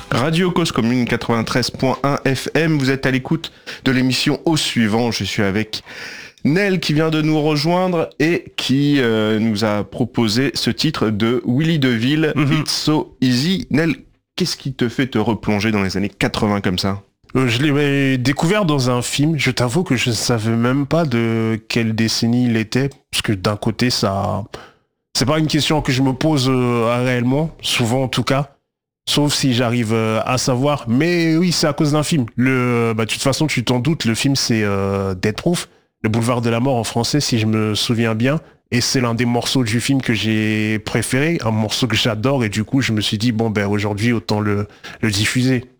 Radio Cause Commune 93.1 FM, vous êtes à l'écoute de l'émission Au Suivant. Je suis avec Nel qui vient de nous rejoindre et qui nous a proposé ce titre de Willy DeVille, It's So Easy. Nel, qu'est-ce qui te fait te replonger dans les années 80 comme ça ? Je l'ai découvert dans un film. Je t'avoue que je ne savais même pas de quelle décennie il était, parce que d'un côté, ça, c'est pas une question que je me pose réellement, souvent en tout cas. Sauf si j'arrive à savoir. Mais oui, c'est à cause d'un film. De toute façon, tu t'en doutes, le film c'est Death Proof, le boulevard de la mort en français, si je me souviens bien. Et c'est l'un des morceaux du film que j'ai préféré, un morceau que j'adore. Et du coup, je me suis dit, aujourd'hui, autant le diffuser.